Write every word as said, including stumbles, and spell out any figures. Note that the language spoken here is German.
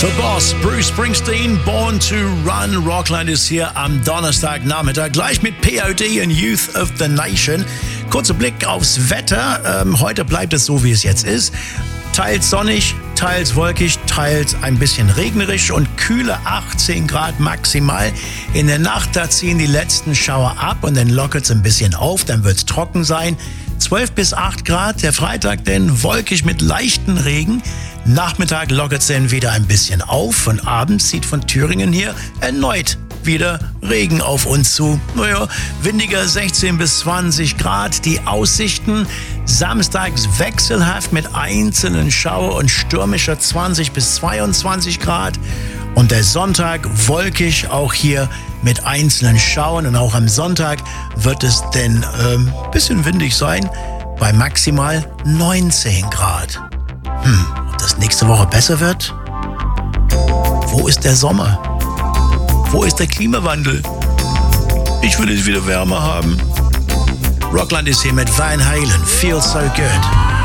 The Boss, Bruce Springsteen, Born to Run. Rockland ist hier am Donnerstagnachmittag, gleich mit P O D und Youth of the Nation. Kurzer Blick aufs Wetter. Ähm, heute bleibt es so, wie es jetzt ist. Teils sonnig, teils wolkig, teils ein bisschen regnerisch und kühle achtzehn Grad maximal. In der Nacht, da ziehen die letzten Schauer ab und dann lockert es ein bisschen auf, dann wird es trocken sein. zwölf bis acht Grad, der Freitag denn wolkig mit leichten Regen. Nachmittag lockert es dann wieder ein bisschen auf und abends zieht von Thüringen hier erneut wieder Regen auf uns zu. Naja, windiger sechzehn bis zwanzig Grad. Die Aussichten samstags wechselhaft mit einzelnen Schauer und stürmischer zwanzig bis zweiundzwanzig Grad. Und der Sonntag wolkig, auch hier mit einzelnen Schauern. Und auch am Sonntag wird es denn ähm, bisschen windig sein, bei maximal neunzehn Grad. Hm, ob das nächste Woche besser wird? Wo ist der Sommer? Wo ist der Klimawandel? Ich will es wieder wärmer haben. Rockland ist hier mit Van Halen. Feels so good.